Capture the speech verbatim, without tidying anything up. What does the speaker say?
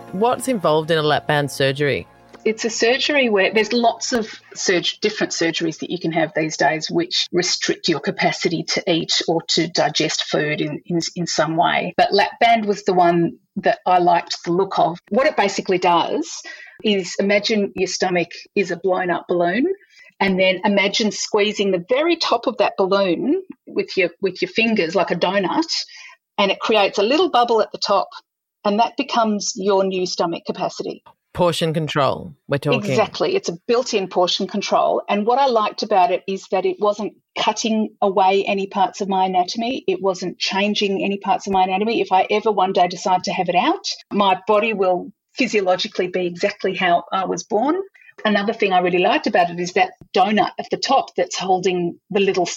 What's involved in a lap band surgery? It's a surgery where there's lots of surg- different surgeries that you can have these days which restrict your capacity to eat or to digest food in, in, in some way. But lap band was the one that I liked the look of. What it basically does is imagine your stomach is a blown up balloon, and then imagine squeezing the very top of that balloon with your with your fingers like a donut, and it creates a little bubble at the top, and that becomes your new stomach capacity. Portion control, we're talking. Exactly. It's a built-in portion control. And what I liked about it is that it wasn't cutting away any parts of my anatomy. It wasn't changing any parts of my anatomy. If I ever one day decide to have it out, my body will physiologically be exactly how I was born. Another thing I really liked about it is that donut at the top that's holding the little